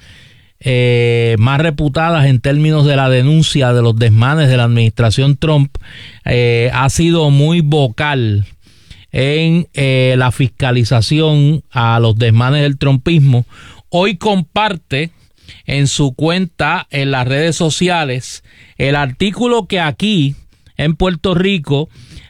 más reputadas en términos de la denuncia de los desmanes de la administración Trump, ha sido muy vocal en la fiscalización a los desmanes del trumpismo. Hoy comparte en su cuenta en las redes sociales el artículo que aquí en Puerto Rico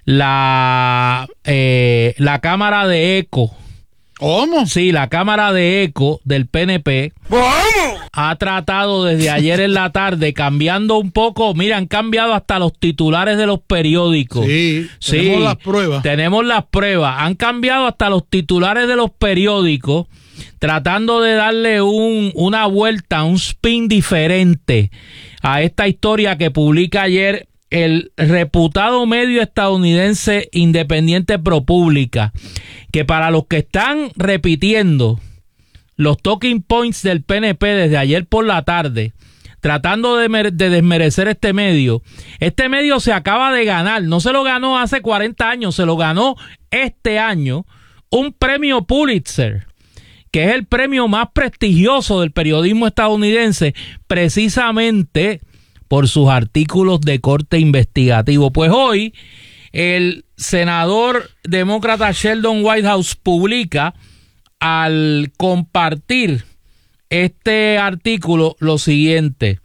la Cámara de Eco. ¿Cómo? Sí, la Cámara de Eco del PNP. ¿Cómo? Ha tratado desde ayer en la tarde, cambiando un poco. Mira, han cambiado hasta los titulares de los periódicos. Sí, tenemos las pruebas. Tenemos las pruebas. Han cambiado hasta los titulares de los periódicos, tratando de darle una vuelta, un spin diferente a esta historia que publica ayer el reputado medio estadounidense independiente ProPublica, que para los que están repitiendo los talking points del PNP desde ayer por la tarde, tratando de desmerecer este medio se acaba de ganar, no se lo ganó hace 40 años, se lo ganó este año, un premio Pulitzer, que es el premio más prestigioso del periodismo estadounidense, precisamente por sus artículos de corte investigativo. Pues hoy el senador demócrata Sheldon Whitehouse publica, al compartir este artículo, lo siguiente: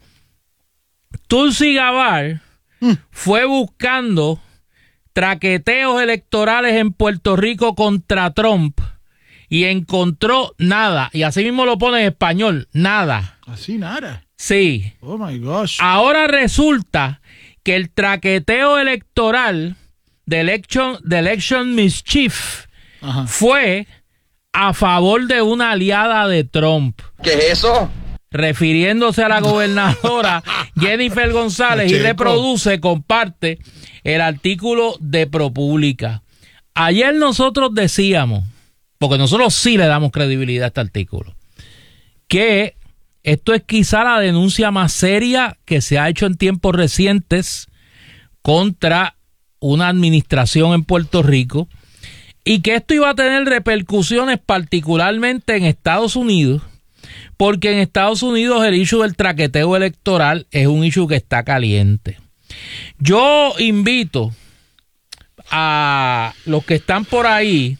Tulsi Gabbard fue buscando traqueteos electorales en Puerto Rico contra Trump y encontró nada. Y así mismo lo pone en español, nada. ¿Así nada? Sí. Oh my gosh. Ahora resulta que el traqueteo electoral de election mischief fue a favor de una aliada de Trump. ¿Qué es eso? Refiriéndose a la gobernadora Jennifer González, y comparte el artículo de ProPublica. Ayer nosotros decíamos, porque nosotros sí le damos credibilidad a este artículo, que esto es quizá la denuncia más seria que se ha hecho en tiempos recientes contra una administración en Puerto Rico, y que esto iba a tener repercusiones particularmente en Estados Unidos, porque en Estados Unidos el issue del traqueteo electoral es un issue que está caliente. Yo invito a los que están por ahí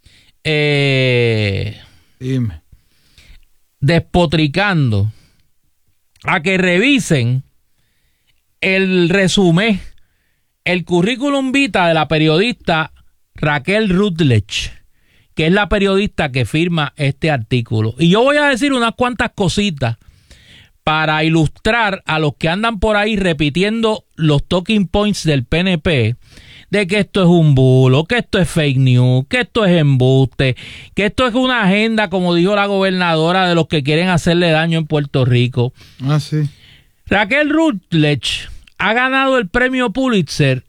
despotricando a que revisen el resumen, el currículum vitae de la periodista Raquel Rutledge, que es la periodista que firma este artículo. Y yo voy a decir unas cuantas cositas, para ilustrar a los que andan por ahí repitiendo los talking points del PNP, de que esto es un bulo, que esto es fake news, que esto es embuste, que esto es una agenda, como dijo la gobernadora, de los que quieren hacerle daño en Puerto Rico. Ah, sí. Raquel Rutledge ha ganado el premio Pulitzer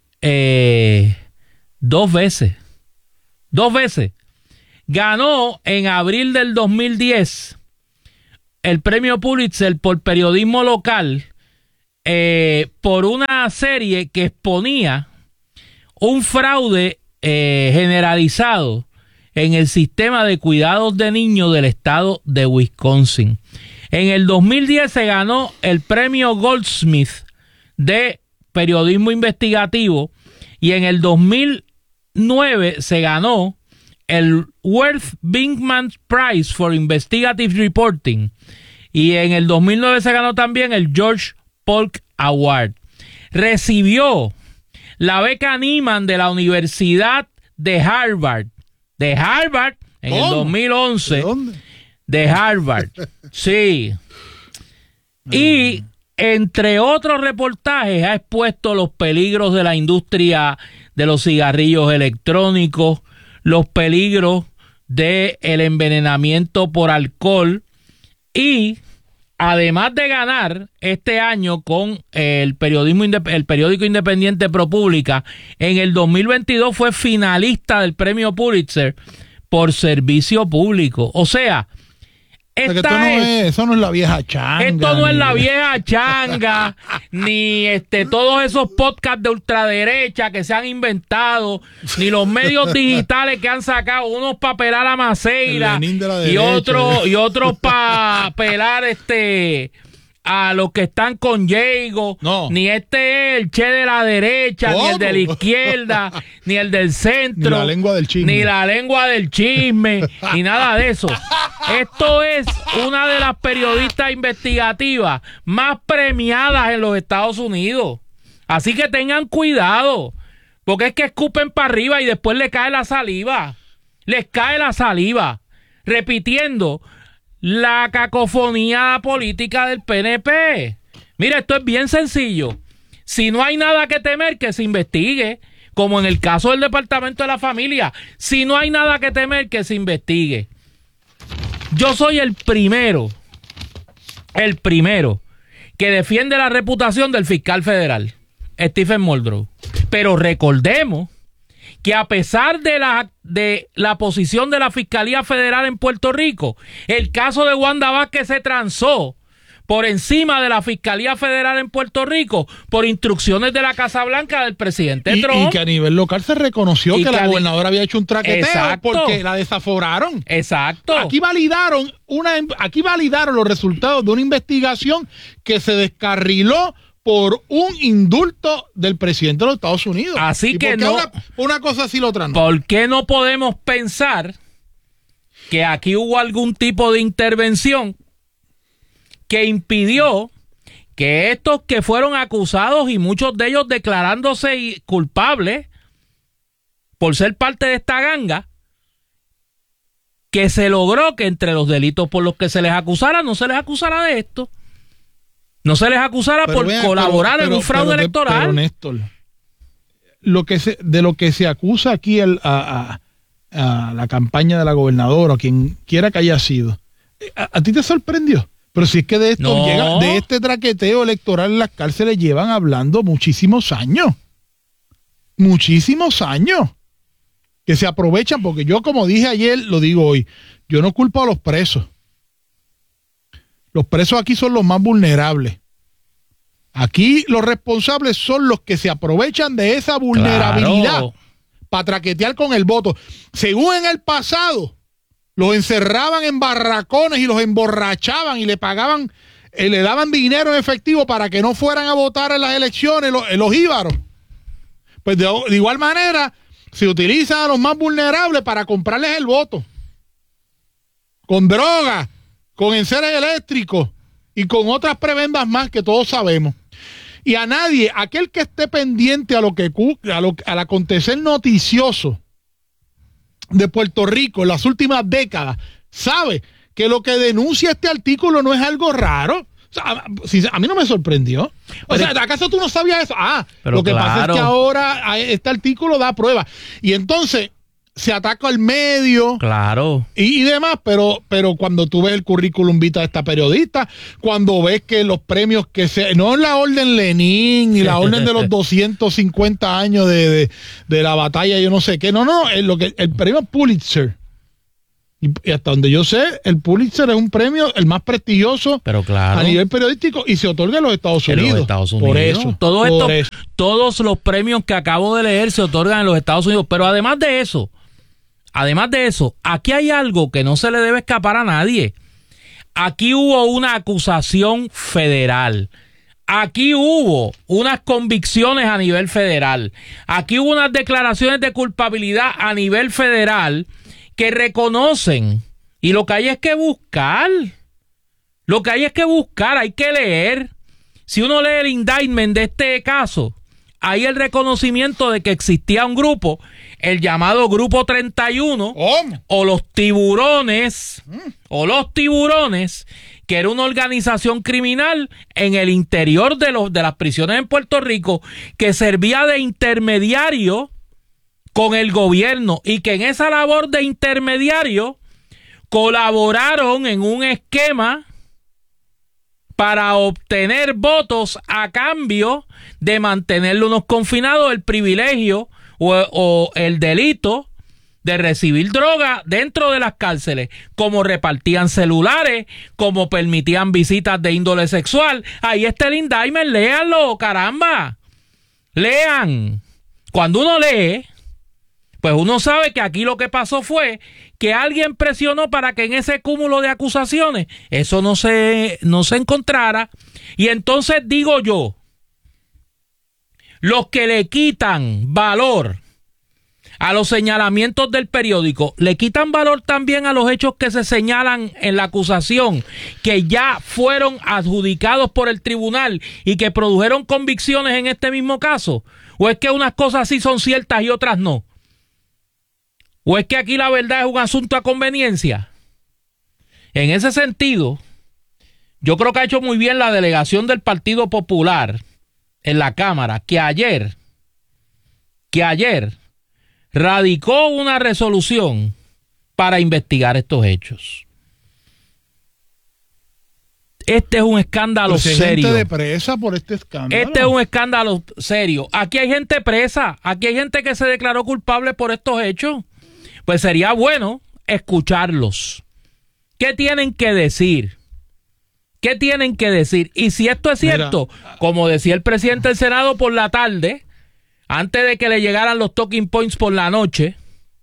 2 veces. 2 veces. Ganó en abril del 2010 el premio Pulitzer por periodismo local por una serie que exponía un fraude generalizado en el sistema de cuidados de niños del estado de Wisconsin. En el 2010 se ganó el premio Goldsmith de periodismo investigativo y en el 2009 se ganó el Worth Bingman Prize for Investigative Reporting y en el 2009 se ganó también el George Polk Award. Recibió la beca Nieman de la Universidad de Harvard. De Harvard en el 2011. ¿De dónde? De Harvard. Sí. Y entre otros reportajes ha expuesto los peligros de la industria de los cigarrillos electrónicos, los peligros del envenenamiento por alcohol y además de ganar este año con el periódico independiente ProPublica, en el 2022 fue finalista del premio Pulitzer por servicio público. O sea, eso no es la vieja changa. Esto no es la vieja changa, ni todos esos podcasts de ultraderecha que se han inventado, ni los medios digitales que han sacado, unos para pelar a Maceira y otros para pelar a los que están con Diego. No. Ni es el Che de la derecha, ni el de la izquierda, ni el del centro, ni la lengua del chisme, ni nada de eso. Esto es una de las periodistas investigativas más premiadas en los Estados Unidos. Así que tengan cuidado, porque es que escupen para arriba y después les cae la saliva. Les cae la saliva, repitiendo la cacofonía política del PNP. Mira, esto es bien sencillo. Si no hay nada que temer, que se investigue, como en el caso del Departamento de la Familia. Si no hay nada que temer, que se investigue. Yo soy el primero que defiende la reputación del fiscal federal, Stephen Muldrow. Pero recordemos que a pesar de la posición de la Fiscalía Federal en Puerto Rico, el caso de Wanda Vázquez se transó por encima de la Fiscalía Federal en Puerto Rico por instrucciones de la Casa Blanca del presidente Trump. Y que a nivel local se reconoció que la gobernadora había hecho un traqueteo porque la desaforaron. Exacto. Aquí validaron los resultados de una investigación que se descarriló por un indulto del presidente de los Estados Unidos. Así que no. Una cosa así, la otra no. ¿Por qué no podemos pensar que aquí hubo algún tipo de intervención que impidió que estos que fueron acusados y muchos de ellos declarándose culpables por ser parte de esta ganga, que se logró que entre los delitos por los que se les acusara, no se les acusara de esto? No se les acusara por colaborar en un fraude electoral. Pero Néstor, de lo que se acusa aquí a la campaña de la gobernadora, o quien quiera que haya sido, ¿a ti te sorprendió? Pero si es que de esto de este traqueteo electoral en las cárceles llevan hablando muchísimos años. Muchísimos años. Que se aprovechan, porque yo, como dije ayer, lo digo hoy, yo no culpo a los presos. Los presos aquí son los más vulnerables. Aquí los responsables son los que se aprovechan de esa vulnerabilidad para traquetear con el voto. Según en el pasado, los encerraban en barracones y los emborrachaban y le pagaban, le daban dinero en efectivo para que no fueran a votar en las elecciones los jíbaros. Pues de igual manera se utilizan a los más vulnerables para comprarles el voto. Con drogas, con enseres eléctricos y con otras prebendas más que todos sabemos. Y a nadie, aquel que esté pendiente al acontecer noticioso de Puerto Rico en las últimas décadas, sabe que lo que denuncia este artículo no es algo raro. O sea, a mí no me sorprendió. O sea, ¿acaso tú no sabías eso? Lo que pasa es que ahora este artículo da prueba. Y entonces se ataca al medio. Claro. Y demás, pero cuando tú ves el currículum vitae de esta periodista, cuando ves que los premios no es la orden Lenin ni la orden de los 250 años de la batalla, yo no sé qué. No, el premio Pulitzer. Y hasta donde yo sé, el Pulitzer es un premio el más prestigioso a nivel periodístico y se otorga en los Estados Unidos. Por eso. Todos los premios que acabo de leer se otorgan en los Estados Unidos. Pero además de eso, aquí hay algo que no se le debe escapar a nadie. Aquí hubo una acusación federal. Aquí hubo unas convicciones a nivel federal. Aquí hubo unas declaraciones de culpabilidad a nivel federal que reconocen, y lo que hay es que buscar, hay que leer. Si uno lee el indictment de este caso, hay el reconocimiento de que existía un grupo, el llamado Grupo 31, o los tiburones, que era una organización criminal en el interior de las prisiones en Puerto Rico, que servía de intermediario con el gobierno, y que en esa labor de intermediario colaboraron en un esquema para obtener votos a cambio de mantenerlos unos confinados, el privilegio o el delito de recibir droga dentro de las cárceles, como repartían celulares, como permitían visitas de índole sexual. Ahí está el indictment, léanlo, caramba, lean. Cuando uno lee, pues uno sabe que aquí lo que pasó fue que alguien presionó para que en ese cúmulo de acusaciones eso no se encontrara. Y entonces digo yo, los que le quitan valor a los señalamientos del periódico, le quitan valor también a los hechos que se señalan en la acusación, que ya fueron adjudicados por el tribunal y que produjeron convicciones en este mismo caso. ¿O es que unas cosas sí son ciertas y otras no? ¿O es que aquí la verdad es un asunto a conveniencia? En ese sentido, yo creo que ha hecho muy bien la delegación del Partido Popular en la Cámara, que ayer radicó una resolución para investigar estos hechos. Este es un escándalo serio. Gente de presa por este escándalo. Este es un escándalo serio. Aquí hay gente presa, aquí hay gente que se declaró culpable por estos hechos. Pues sería bueno escucharlos. ¿Qué tienen que decir? ¿Qué tienen que decir? Y si esto es cierto, como decía el presidente del Senado por la tarde, antes de que le llegaran los talking points por la noche,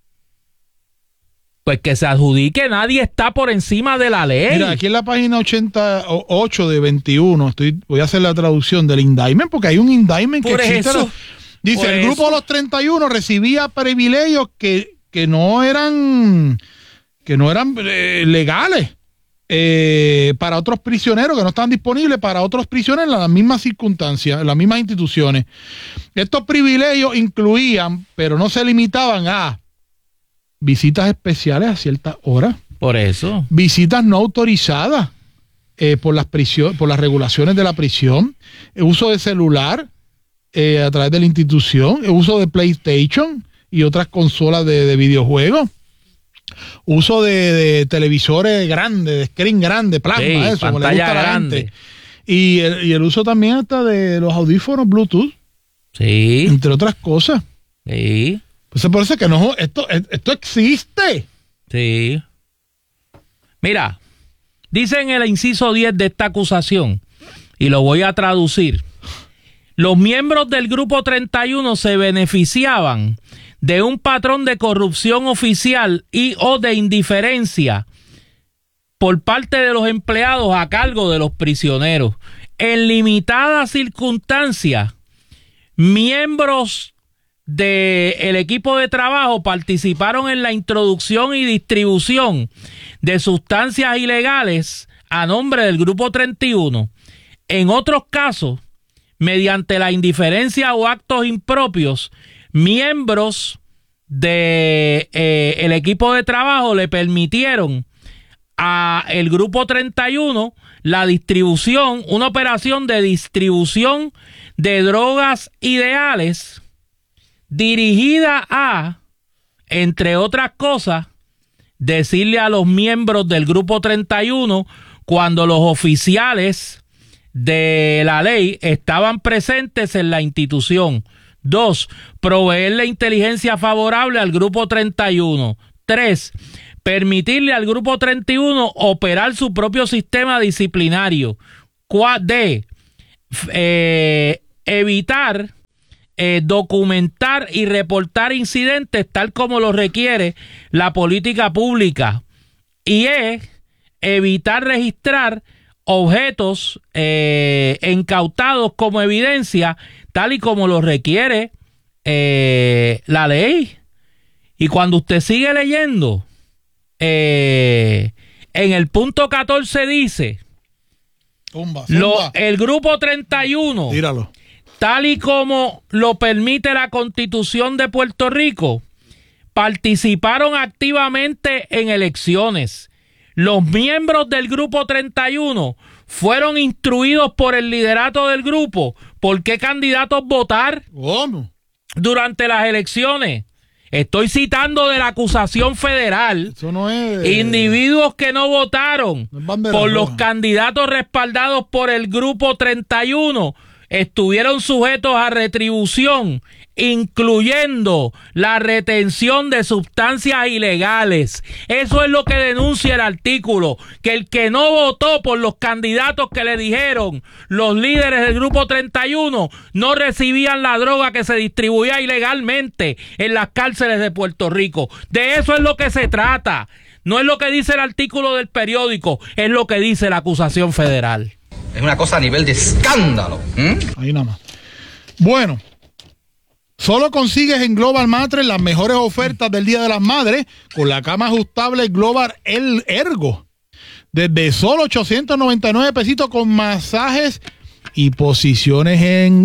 pues que se adjudique, nadie está por encima de la ley. Mira, aquí en la página 88 de 21, voy a hacer la traducción del indictment, porque hay un indictment que existe. Dice, el grupo de los 31 recibía privilegios que no eran legales para otros prisioneros, que no estaban disponibles para otros prisioneros en las mismas circunstancias, en las mismas instituciones. Estos privilegios incluían, pero no se limitaban a visitas especiales a ciertas horas. Por eso. Visitas no autorizadas por las regulaciones de la prisión, uso de celular a través de la institución, uso de PlayStation y otras consolas de videojuegos, uso de televisores grandes, de screen grande, plasma, sí, eso, como le gusta a la gente. Y el uso también hasta de los audífonos Bluetooth. Sí. Entre otras cosas. Sí. Pues por eso que no, esto existe. Sí. Mira, dice en el inciso 10 de esta acusación, y lo voy a traducir: los miembros del Grupo 31 se beneficiaban de un patrón de corrupción oficial y o de indiferencia por parte de los empleados a cargo de los prisioneros. En limitadas circunstancias, miembros del equipo de trabajo participaron en la introducción y distribución de sustancias ilegales a nombre del Grupo 31. En otros casos, mediante la indiferencia o actos impropios, miembros de el equipo de trabajo le permitieron a el Grupo 31 la distribución, una operación de distribución de drogas ilegales dirigida a, entre otras cosas, decirle a los miembros del Grupo 31 cuando los oficiales de la ley estaban presentes en la institución. 2. Proveerle inteligencia favorable al Grupo 31. 3. Permitirle al Grupo 31 operar su propio sistema disciplinario. D. Evitar, documentar y reportar incidentes tal como lo requiere la política pública. Y evitar registrar objetos incautados como evidencia tal y como lo requiere la ley. Y cuando usted sigue leyendo, en el punto 14 dice, el Grupo 31, tíralo, tal y como lo permite la Constitución de Puerto Rico, participaron activamente en elecciones. Los miembros del Grupo 31 fueron instruidos por el liderato del grupo por qué candidatos votar durante las elecciones. Estoy citando de la acusación federal. Eso no es individuos que no votaron por los candidatos respaldados por el Grupo 31 estuvieron sujetos a retribución, incluyendo la retención de sustancias ilegales. Eso es lo que denuncia el artículo, que el que no votó por los candidatos que le dijeron los líderes del Grupo 31 no recibían la droga que se distribuía ilegalmente en las cárceles de Puerto Rico. De eso es lo que se trata. No es lo que dice el artículo del periódico, es lo que dice la acusación federal. Es una cosa a nivel de escándalo. Ahí nada más. Bueno, solo consigues en Global Mattress las mejores ofertas del Día de las Madres con la cama ajustable Global Ergo. Desde solo 899 pesitos con masajes y posiciones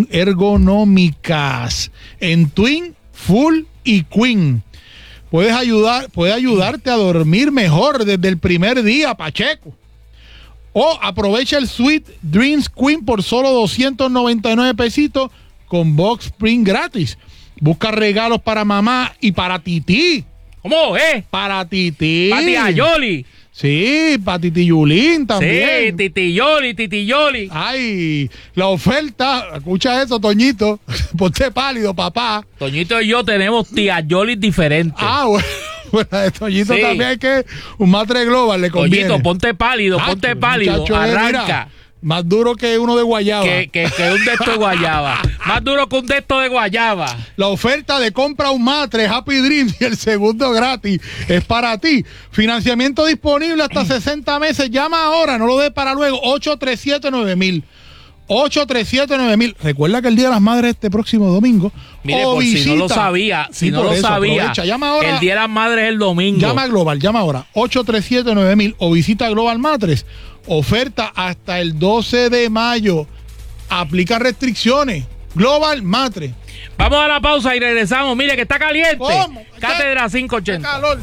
ergonómicas en Twin, Full y Queen. Puede ayudarte a dormir mejor desde el primer día, Pacheco. O aprovecha el Sweet Dreams Queen por solo 299 pesitos con Box Spring gratis. Busca regalos para mamá y para Titi. ¿Cómo es? Para Titi. Para tía Yoli. Sí, para Titi Yulín también. Sí, Titi Yoli. Ay, la oferta, escucha eso, Toñito. Ponte pálido, papá. Toñito y yo tenemos tía Yoli diferentes. Ah, bueno. Bueno, de Toñito también hay que un Mattress Global le conviene. Toñito, ponte pálido, muchacho, arranca. Mira, más duro que uno de guayaba. Que un de estos de guayaba. Más duro que un de estos de guayaba. La oferta de compra un Mattress Happy Dreams y el segundo gratis es para ti. Financiamiento disponible hasta 60 meses. Llama ahora, no lo des para luego. 837-9000. 837-9000. Recuerda que el Día de las Madres este próximo domingo. Mire, por si no lo sabía, llama ahora. El Día de las Madres es el domingo. Llama a Global, llama ahora. 837-9000 o visita Global Mattress. Oferta hasta el 12 de mayo. Aplica restricciones. Global Mattress. Vamos a la pausa y regresamos. Mire que está caliente. ¿Cómo? Cátedra 580. ¡Qué calor!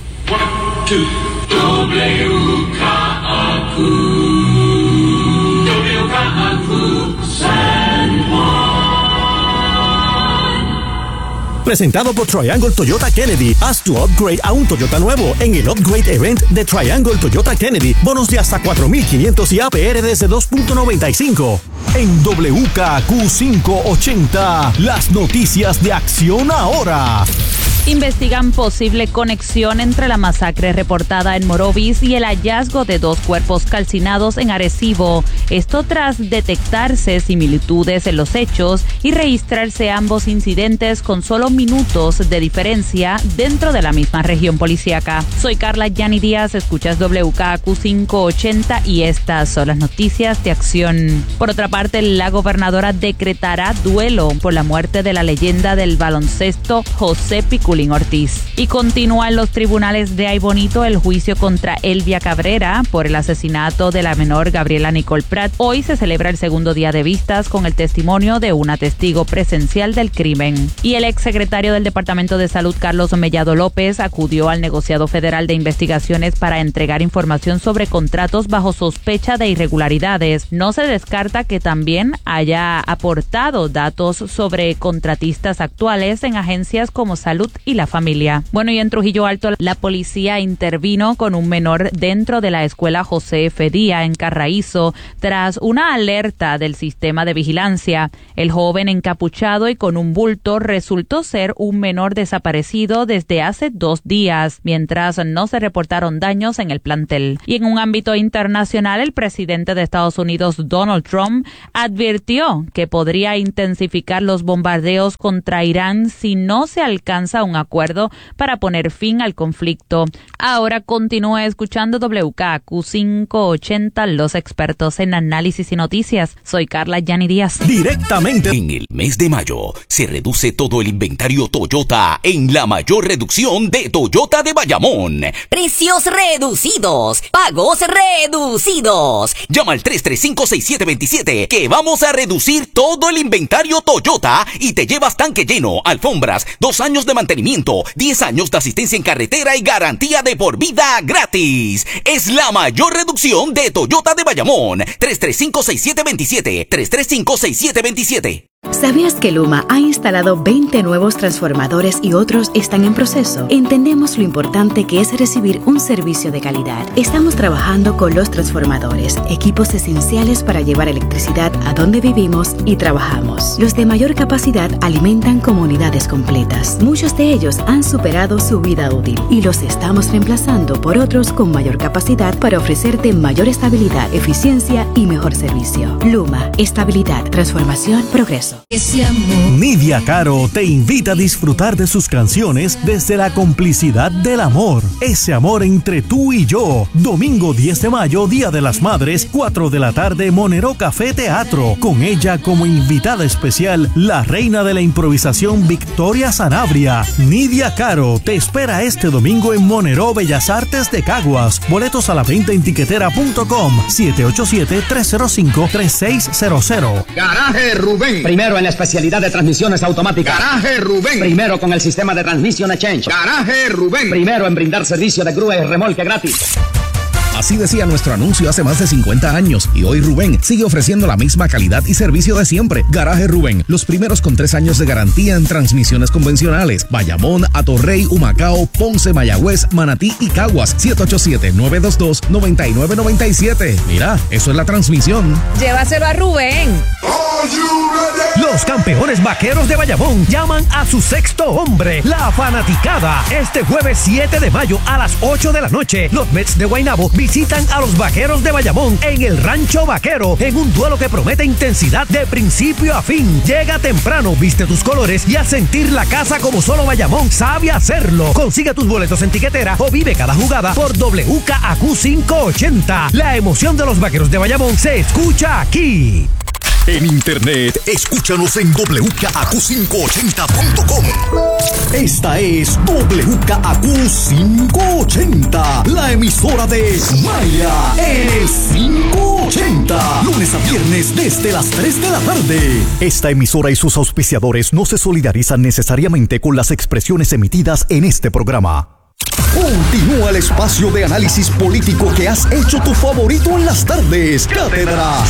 Presentado por Triangle Toyota Kennedy. Haz tu upgrade a un Toyota nuevo en el Upgrade Event de Triangle Toyota Kennedy. Bonos de hasta $4,500 y APR desde 2.95. En WKQ 580, las noticias de Acción Ahora. Investigan posible conexión entre la masacre reportada en Morovis y el hallazgo de 2 cuerpos calcinados en Arecibo. Esto tras detectarse similitudes en los hechos y registrarse ambos incidentes con solo minutos de diferencia dentro de la misma región policíaca. Soy Carla Yani Díaz, escuchas WKQ 580 y estas son las noticias de Acción. Por otra parte, la gobernadora decretará duelo por la muerte de la leyenda del baloncesto José Piculín Culín Ortiz. Y continúa en los tribunales de Aybonito el juicio contra Elvia Cabrera por el asesinato de la menor Gabriela Nicole Prat. Hoy se celebra el segundo día de vistas con el testimonio de una testigo presencial del crimen. Y el exsecretario del Departamento de Salud, Carlos Mellado López, acudió al negociado federal de investigaciones para entregar información sobre contratos bajo sospecha de irregularidades. No se descarta que también haya aportado datos sobre contratistas actuales en agencias como Salud y la Familia. Bueno, y en Trujillo Alto, la policía intervino con un menor dentro de la escuela José F. Díaz en Carraízo tras una alerta del sistema de vigilancia. El joven encapuchado y con un bulto resultó ser un menor desaparecido desde hace 2 días, mientras no se reportaron daños en el plantel. Y en un ámbito internacional, el presidente de Estados Unidos, Donald Trump, advirtió que podría intensificar los bombardeos contra Irán si no se alcanza un acuerdo para poner fin al conflicto. Ahora continúe escuchando WKQ 580, los expertos en análisis y noticias. Soy Carla Yani Díaz. Directamente. En el mes de mayo se reduce todo el inventario Toyota en la mayor reducción de Toyota de Bayamón. Precios reducidos, pagos reducidos. Llama al 335-6727 que vamos a reducir todo el inventario Toyota y te llevas tanque lleno, alfombras, 2 años de mantenimiento, 10 años de asistencia en carretera y garantía de por vida gratis. Es la mayor reducción de Toyota de Bayamón. 335-6727. 335-6727. ¿Sabías que Luma ha instalado 20 nuevos transformadores y otros están en proceso? Entendemos lo importante que es recibir un servicio de calidad. Estamos trabajando con los transformadores, equipos esenciales para llevar electricidad a donde vivimos y trabajamos. Los de mayor capacidad alimentan comunidades completas. Muchos de ellos han superado su vida útil y los estamos reemplazando por otros con mayor capacidad para ofrecerte mayor estabilidad, eficiencia y mejor servicio. Luma, estabilidad, transformación, progreso. Nidia Caro te invita a disfrutar de sus canciones desde la complicidad del amor. Ese amor entre tú y yo. Domingo 10 de mayo, Día de las Madres, 4 de la tarde, Monero Café Teatro. Con ella como invitada especial, la reina de la improvisación Victoria Sanabria. Nidia Caro te espera este domingo en Monero Bellas Artes de Caguas. Boletos a la venta en tiquetera.com. 787-305-3600. Garaje Rubén. Primero en la especialidad de transmisiones automáticas. Garaje Rubén. Primero con el sistema de Transmission Exchange. Garaje Rubén. Primero en brindar servicio de grúa y remolque gratis. Así decía nuestro anuncio hace más de 50 años y hoy Rubén sigue ofreciendo la misma calidad y servicio de siempre. Garaje Rubén, los primeros con 3 años de garantía en transmisiones convencionales. Bayamón, Atorrey, Humacao, Ponce, Mayagüez, Manatí y Caguas. 787-922-9997. Mira, eso es la transmisión. Llévaselo a Rubén. Los campeones vaqueros de Bayamón llaman a su sexto hombre, la fanaticada. Este jueves 7 de mayo a las 8 de la noche, los Mets de Guaynabo visitan a los vaqueros de Bayamón en el Rancho Vaquero en un duelo que promete intensidad de principio a fin. Llega temprano, viste tus colores y a sentir la casa como solo Bayamón sabe hacerlo. Consigue tus boletos en tiquetera o vive cada jugada por WKAQ 580. La emoción de los vaqueros de Bayamón se escucha aquí. En internet, escúchanos en WKAQ580.com. Esta es WKAQ 580, la emisora de Maya en el 580. Lunes a viernes desde las 3 de la tarde. Esta emisora y sus auspiciadores no se solidarizan necesariamente con las expresiones emitidas en este programa. Continúa el espacio de análisis político que has hecho tu favorito en las tardes. Cátedra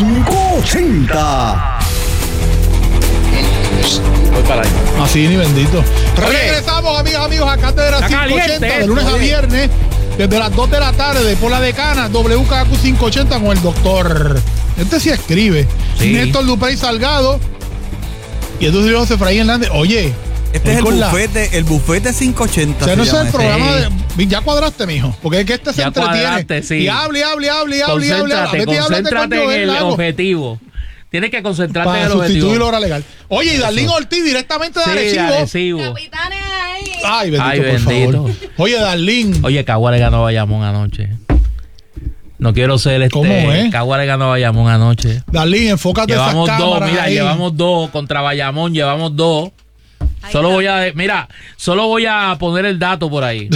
580. Voy para ahí. Así ni bendito. Regresamos, amigos, a Cátedra 580 de lunes a viernes desde las 2 de la tarde por la Decana WKAQ 580 con el doctor. Este sí escribe. Sí. Néstor Duprey Salgado y entonces José Efraín Hernández. Oye, este es el bufete 580. O sea, no es el programa de. Ya cuadraste, mijo. Porque es que este se entretiene. Sí. Y hable. Concéntrate en el objetivo. Tienes que concentrarte en el objetivo. Para sustituir la hora legal. Oye, y Darlene Ortiz directamente de Arecibo. Capitanes ahí. Ay, bendito, por favor. Oye, Darlene. Oye, Cagua le ganó a Bayamón anoche. No quiero ser ¿Cómo es? Cagua le ganó a Bayamón anoche. Darlene, enfócate en esas cámaras. Llevamos 2 contra Bayamón, llevamos 2. Solo voy a poner el dato por ahí.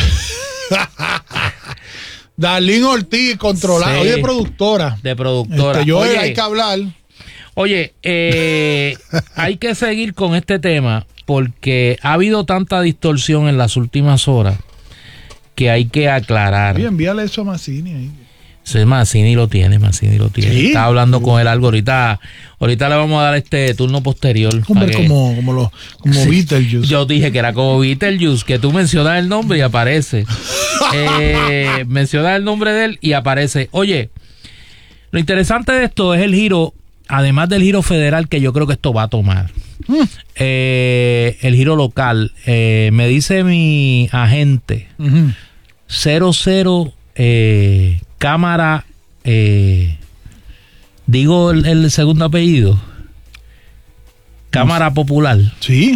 Darlene Ortiz, controlada, Sí. hoy de productora. Oye, hay que hablar. Oye, hay que seguir con este tema porque ha habido tanta distorsión en las últimas horas que hay que aclarar. Oye, envíale eso a Mazzini ahí. Sí, Mazzini lo tiene. ¿Sí? Estaba hablando con él algo ahorita le vamos a dar este turno posterior. Hombre, como Beetlejuice. Yo dije que era como Beetlejuice, que tú mencionas el nombre y aparece. Mencionas el nombre de él y aparece. Oye, lo interesante de esto es el giro, además del giro federal que yo creo que esto va a tomar. El giro local. Me dice mi agente 00 Cámara, digo el segundo apellido, Cámara Popular. Sí.